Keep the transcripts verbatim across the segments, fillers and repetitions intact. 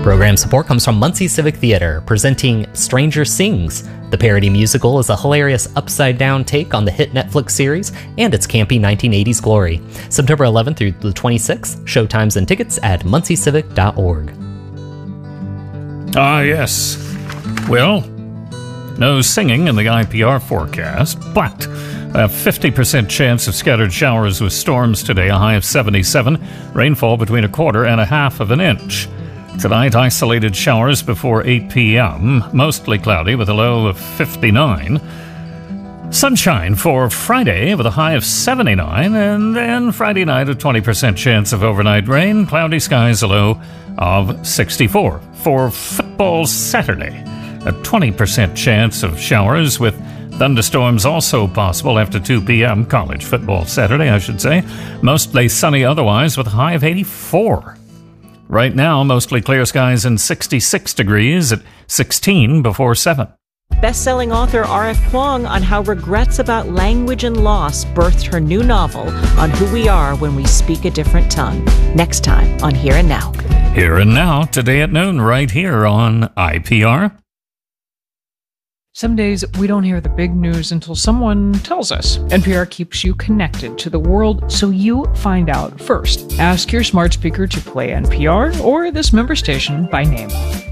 Program support comes from Muncie Civic Theater, presenting Stranger Sings. The parody musical is a hilarious upside-down take on the hit Netflix series and its campy nineteen eighties glory. September eleventh through the twenty-sixth, showtimes and tickets at muncie civic dot org. Ah, yes. Well, no singing in the I P R forecast, but a fifty percent chance of scattered showers with storms today, a high of seventy-seven, rainfall between a quarter and a half of an inch. Tonight, isolated showers before eight p.m., mostly cloudy with a low of fifty-nine. Sunshine for Friday with a high of seventy-nine, and then Friday night a twenty percent chance of overnight rain, cloudy skies, a low of sixty-four. For football Saturday, a twenty percent chance of showers with thunderstorms also possible after two p.m. College football Saturday, I should say. Mostly sunny otherwise with a high of eighty-four. Right now, mostly clear skies and sixty-six degrees at sixteen before seven. Best-selling author R F. Kuang on how regrets about language and loss birthed her new novel on who we are when we speak a different tongue. Next time on Here and Now. Here and Now, today at noon, right here on I P R. Some days we don't hear the big news until someone tells us. N P R keeps you connected to the world so you find out first. Ask your smart speaker to play N P R or this member station by name.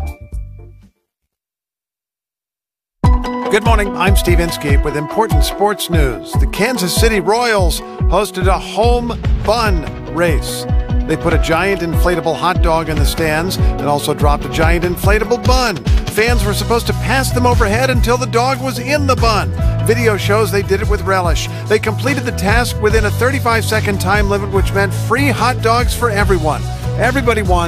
Good morning, I'm Steve Inskeep with important sports news. The Kansas City Royals hosted a home bun race. They put a giant inflatable hot dog in the stands and also dropped a giant inflatable bun. Fans were supposed to pass them overhead until the dog was in the bun. Video shows they did it with relish. They completed the task within a thirty-five second time limit, which meant free hot dogs for everyone. Everybody won.